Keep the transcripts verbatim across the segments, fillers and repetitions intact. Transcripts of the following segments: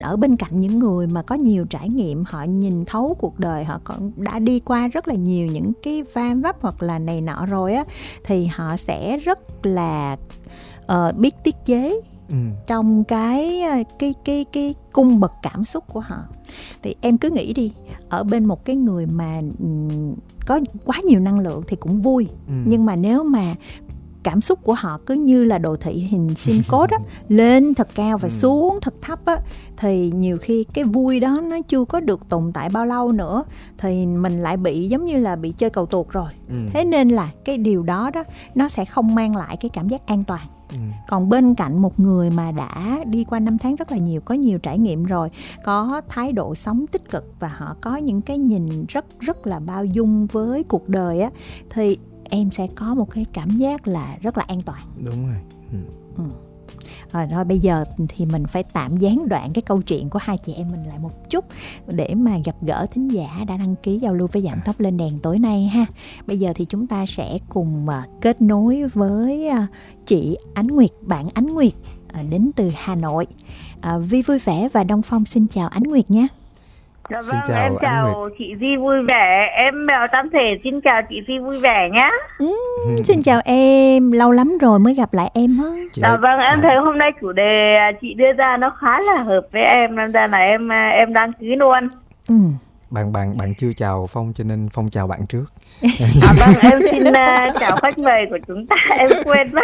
ở bên cạnh những người mà có nhiều trải nghiệm, họ nhìn thấu cuộc đời, họ còn đã đi qua rất là nhiều những cái va vấp hoặc là này nọ rồi á, thì họ sẽ rất là uh, biết tiết chế ừ. trong cái cái cái cái cung bậc cảm xúc của họ. Thì em cứ nghĩ đi, ở bên một cái người mà um, có quá nhiều năng lượng thì cũng vui, ừ. nhưng mà nếu mà cảm xúc của họ cứ như là đồ thị hình sin code á, lên thật cao và ừ. xuống thật thấp á, thì nhiều khi cái vui đó nó chưa có được tồn tại bao lâu nữa thì mình lại bị giống như là bị chơi cầu tuột rồi. ừ. Thế nên là cái điều đó đó nó sẽ không mang lại cái cảm giác an toàn. ừ. Còn bên cạnh một người mà đã đi qua năm tháng rất là nhiều, có nhiều trải nghiệm rồi, có thái độ sống tích cực và họ có những cái nhìn rất rất là bao dung với cuộc đời á, thì em sẽ có một cái cảm giác là rất là an toàn. Đúng rồi. ừ. Ừ. Rồi thôi bây giờ thì mình phải tạm gián đoạn cái câu chuyện của hai chị em mình lại một chút để mà gặp gỡ thính giả đã đăng ký giao lưu với Giảm Tốc Lên Đèn tối nay ha. Bây giờ thì chúng ta sẽ cùng uh, kết nối với uh, chị Ánh Nguyệt, bạn Ánh Nguyệt uh, đến từ Hà Nội. uh, Vi vui vẻ và Đông Phong xin chào Ánh Nguyệt nhé. Dạ vâng, xin chào em chào chị Vi vui vẻ, em Mèo Tam Thể xin chào chị Vi vui vẻ nhé. Ừ, xin chào em, lâu lắm rồi mới gặp lại em á. Dạ vâng, em thấy hôm nay chủ đề chị đưa ra nó khá là hợp với em, nên ra là em em đăng ký luôn. Ừ. Bạn bạn bạn chưa chào Phong cho nên Phong chào bạn trước. À, vâng, em xin uh, chào khách mời của chúng ta, em quên mất.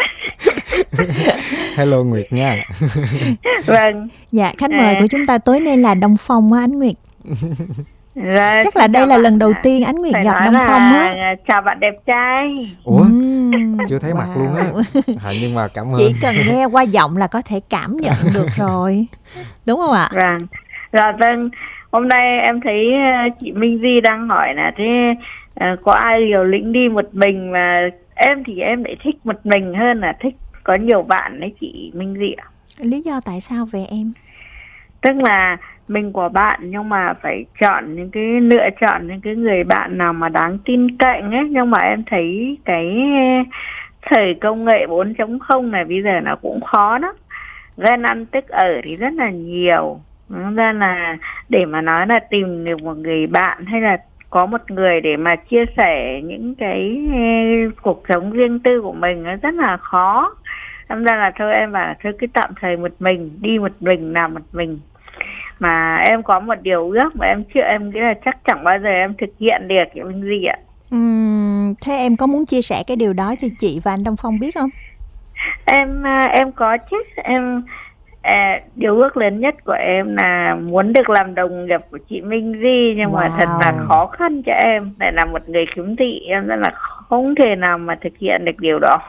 Hello Nguyệt nha. Vâng. Dạ, khách mời à. của chúng ta tối nay là Đông Phong á Ánh Nguyệt. Rồi, chắc là đây là lần đầu tiên Ánh Nguyệt gặp Đông Phong á. Chào bạn đẹp trai. Ủa? Ừ. Chưa thấy wow. mặt luôn á. À, nhưng mà cảm ơn. Chỉ cần nghe qua giọng là có thể cảm nhận được rồi. Đúng không ạ? Vâng. Rồi vâng. Hôm nay em thấy chị Minh Di đang hỏi là thế uh, có ai liều lĩnh đi một mình, mà em thì em lại thích một mình hơn là thích có nhiều bạn đấy chị Minh Di ạ. Lý do tại sao về em? Tức là mình của bạn nhưng mà phải chọn những cái lựa chọn những cái người bạn nào mà đáng tin cậy ấy, nhưng mà em thấy cái thời công nghệ bốn chấm không này bây giờ nó cũng khó đó, ghen ăn tức ở thì rất là nhiều, nên là để mà nói là tìm được một người bạn hay là có một người để mà chia sẻ những cái cuộc sống riêng tư của mình nó rất là khó. Nên ra là thôi em bảo thôi cứ tạm thời một mình, đi một mình, làm một mình. Mà em có một điều ước mà em chưa, em nghĩ là chắc chẳng bao giờ em thực hiện được cái gì ạ. Uhm, thế em có muốn chia sẻ cái điều đó cho chị và anh Đông Phong biết không? Em em có chứ. Em à, điều ước lớn nhất của em là muốn được làm đồng nghiệp của chị Minh Di, nhưng wow. mà thật là khó khăn cho em. Lại là một người khiếm thị, em rất là không thể nào mà thực hiện được điều đó.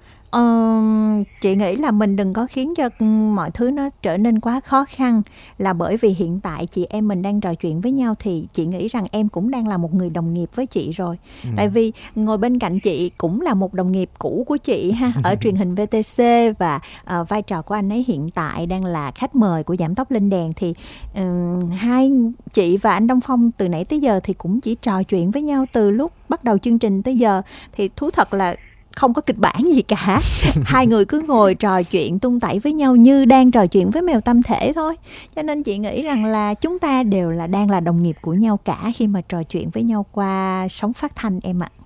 Uh, chị nghĩ là mình đừng có khiến cho mọi thứ nó trở nên quá khó khăn, là bởi vì hiện tại chị em mình đang trò chuyện với nhau thì chị nghĩ rằng em cũng đang là một người đồng nghiệp với chị rồi. ừ. Tại vì ngồi bên cạnh chị cũng là một đồng nghiệp cũ của chị ha, ở truyền hình vê tê xê, và uh, vai trò của anh ấy hiện tại đang là khách mời của Giảm Tốc Lên Đèn. Thì uh, hai chị và anh Đông Phong từ nãy tới giờ thì cũng chỉ trò chuyện với nhau từ lúc bắt đầu chương trình tới giờ, thì thú thật là không có kịch bản gì cả. Hai người cứ ngồi trò chuyện tung tẩy với nhau như đang trò chuyện với mèo tâm thể thôi. Cho nên chị nghĩ rằng là chúng ta đều là đang là đồng nghiệp của nhau cả khi mà trò chuyện với nhau qua sóng phát thanh em ạ.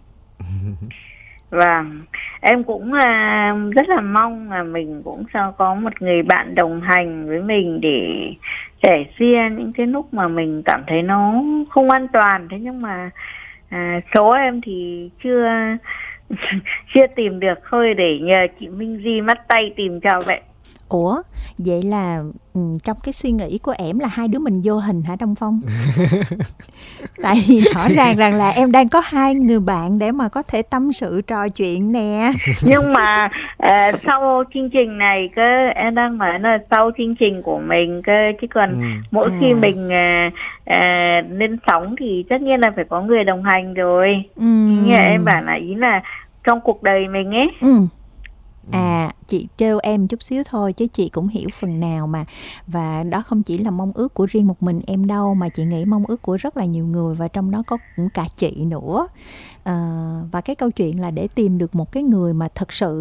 Vâng, em cũng uh, rất là mong là mình cũng sẽ có một người bạn đồng hành với mình để sẻ chia những cái lúc mà mình cảm thấy nó không an toàn. Thế nhưng mà uh, số em thì chưa chưa tìm được, thôi để nhờ chị Minh Di mắt tay tìm cho vậy. Ủa, vậy là um, trong cái suy nghĩ của em là hai đứa mình vô hình hả Đông Phong? Tại vì rõ ràng rằng là em đang có hai người bạn để mà có thể tâm sự trò chuyện nè. Nhưng mà uh, sau chương trình này cơ, em đang nói là sau chương trình của mình cơ, chứ còn ừ. mỗi à. khi mình uh, uh, lên sóng thì tất nhiên là phải có người đồng hành rồi. Ừ. Như em bảo là ý là trong cuộc đời mình ấy. Ừ. À, chị trêu em chút xíu thôi chứ chị cũng hiểu phần nào mà. Và đó không chỉ là mong ước của riêng một mình em đâu, mà chị nghĩ mong ước của rất là nhiều người, và trong đó có cũng cả chị nữa. à, Và cái câu chuyện là để tìm được một cái người mà thật sự